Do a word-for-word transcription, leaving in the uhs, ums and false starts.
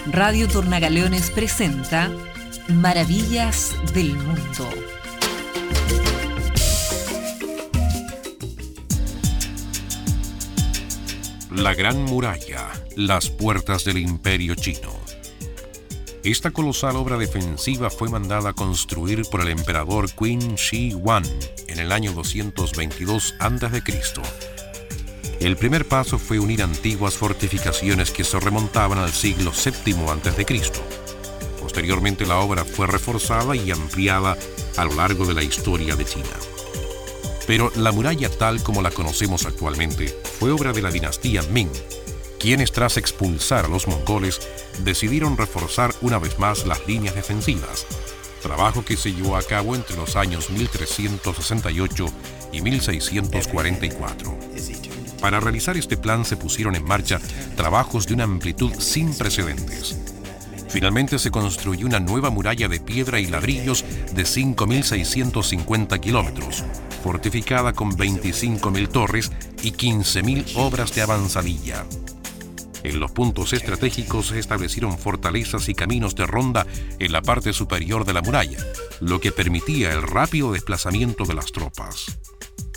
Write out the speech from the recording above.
Radio Tornagaleones presenta Maravillas del Mundo. La Gran Muralla, las puertas del Imperio Chino. Esta colosal obra defensiva fue mandada a construir por el emperador Qin Shi Huang en el año doscientos veintidós antes de Cristo El primer paso fue unir antiguas fortificaciones que se remontaban al siglo séptimo antes de Cristo Posteriormente la obra fue reforzada y ampliada a lo largo de la historia de China. Pero la muralla tal como la conocemos actualmente fue obra de la dinastía Ming, quienes tras expulsar a los mongoles decidieron reforzar una vez más las líneas defensivas, trabajo que se llevó a cabo entre los años mil trescientos sesenta y ocho y mil seiscientos cuarenta y cuatro. Para realizar este plan se pusieron en marcha trabajos de una amplitud sin precedentes. Finalmente se construyó una nueva muralla de piedra y ladrillos de cinco mil seiscientos cincuenta kilómetros, fortificada con veinticinco mil torres y quince mil obras de avanzadilla. En los puntos estratégicos se establecieron fortalezas y caminos de ronda en la parte superior de la muralla, lo que permitía el rápido desplazamiento de las tropas.